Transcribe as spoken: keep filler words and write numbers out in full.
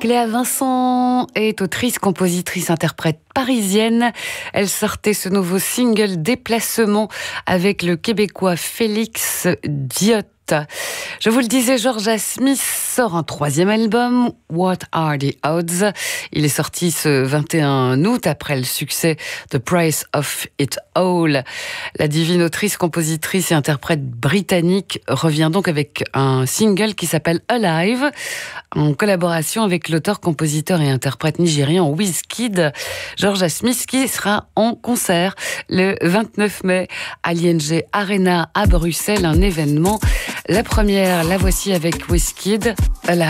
Cléa Vincent est autrice, compositrice, interprète parisienne. Elle sortait ce nouveau single Déplacement avec le Québécois Félix Diot. Je vous le disais, Jorja Smith sort un troisième album, What Are the Odds? Il est sorti ce vingt et un août après le succès The Price of It All. La divine autrice, compositrice et interprète britannique revient donc avec un single qui s'appelle Alive, en collaboration avec l'auteur, compositeur et interprète nigérian Wizkid. Jorja Smith qui sera en concert le vingt-neuf mai à l'I N G Arena à Bruxelles, un événement. La première, la voici avec Wizkid.